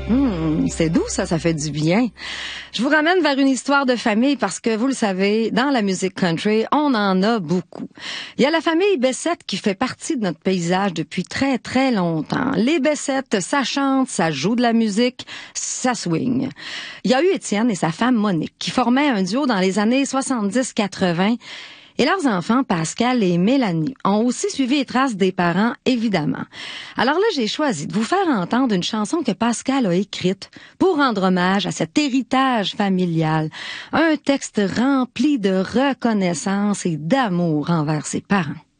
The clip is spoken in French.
C'est doux, ça fait du bien. Je vous ramène vers une histoire de famille parce que, vous le savez, dans la musique country, on en a beaucoup. Il y a la famille Bessette qui fait partie de notre paysage depuis très, très longtemps. Les Bessette, ça chante, ça joue de la musique, ça swing. Il y a eu Étienne et sa femme Monique qui formaient un duo dans les années 70-80. Et leurs enfants, Pascal et Mélanie, ont aussi suivi les traces des parents, évidemment. Alors là, j'ai choisi de vous faire entendre une chanson que Pascal a écrite pour rendre hommage à cet héritage familial. Un texte rempli de reconnaissance et d'amour envers ses parents.